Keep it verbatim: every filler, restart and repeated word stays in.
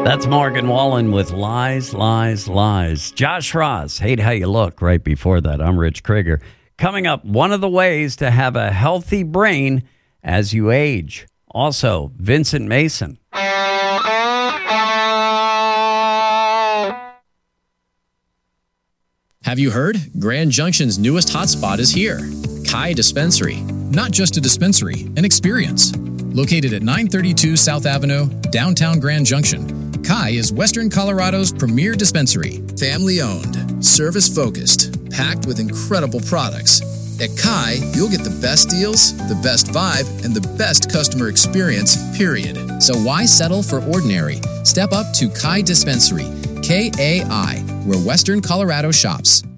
That's Morgan Wallen with Lies, Lies, Lies. Josh Ross, Hate How You Look, right before that. I'm Rich Krieger. Coming up, one of the ways to have a healthy brain as you age. Also, Vincent Mason. Have you heard? Grand Junction's newest hotspot is here. Kai Dispensary. Not just a dispensary, an experience. Located at nine thirty-two South Avenue, downtown Grand Junction, Kai is Western Colorado's premier dispensary. Family-owned, service-focused, packed with incredible products. At Kai, you'll get the best deals, the best vibe, and the best customer experience, period. So why settle for ordinary? Step up to Kai Dispensary, K A I, where Western Colorado shops.